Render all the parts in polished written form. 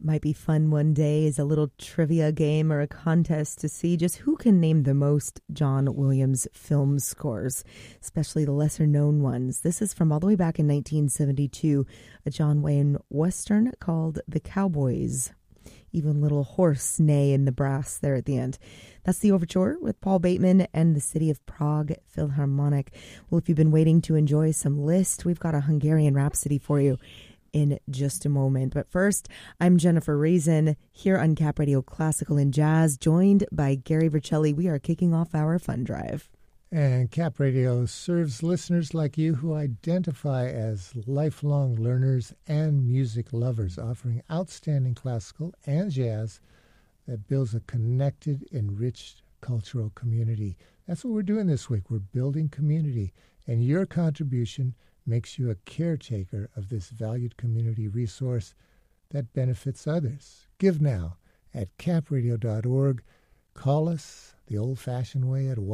What might be fun one day is a little trivia game or a contest to see just who can name the most John Williams film scores, especially the lesser known ones. This is from all the way back in 1972, a John Wayne Western called The Cowboys. Even little horse neigh in the brass there at the end. That's the Overture with Paul Bateman and the City of Prague Philharmonic. Well, if you've been waiting to enjoy some Liszt, we've got a Hungarian Rhapsody for you in just a moment. But first, I'm Jennifer Reason here on Cap Radio Classical and Jazz, joined by Gary Vercelli. We are kicking off our fun drive. And Cap Radio serves listeners like you who identify as lifelong learners and music lovers, offering outstanding classical and jazz that builds a connected, enriched cultural community. That's what we're doing this week. We're building community, and your contribution makes you a caretaker of this valued community resource that benefits others. Give now at capradio.org. Call us the old-fashioned way at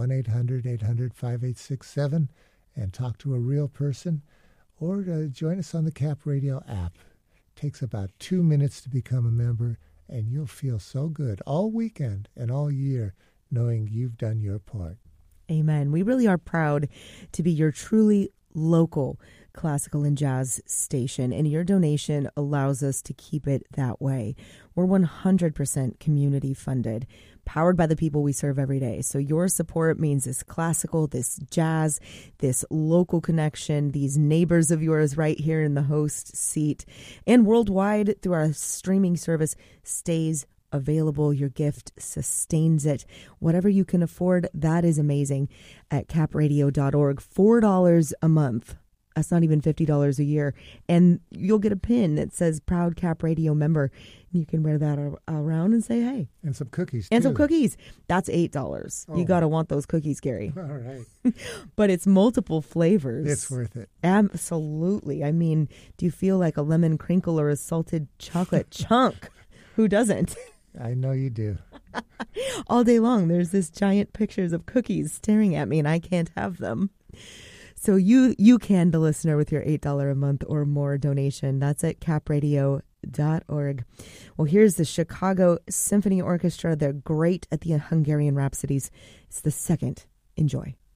1-800-800-5867 and talk to a real person, or join us on the Cap Radio app. It takes about 2 minutes to become a member, and you'll feel so good all weekend and all year knowing you've done your part. Amen. We really are proud to be your truly local classical and jazz station, and your donation allows us to keep it that way. We're 100% community funded, powered by the people we serve every day. So your support means this classical, this jazz, this local connection, these neighbors of yours right here in the host seat, and worldwide through our streaming service stays available. Your gift sustains it. Whatever you can afford, that is amazing. At capradio.org, $4 a month. That's not even $50 a year. And you'll get a pin that says Proud Cap Radio member. You can wear that around and say, hey. And some cookies, And too. some cookies. That's $8. Oh. You got to want those cookies, Gary. All right. But it's multiple flavors. It's worth it. Absolutely. I mean, do you feel like a lemon crinkle or a salted chocolate chunk? Who doesn't? I know you do. All day long, there's this giant pictures of cookies staring at me, and I can't have them. So you can, the listener, with your $8 a month or more donation. That's at capradio.org. Well, here's the Chicago Symphony Orchestra. They're great at the Hungarian Rhapsodies. It's the second. Enjoy.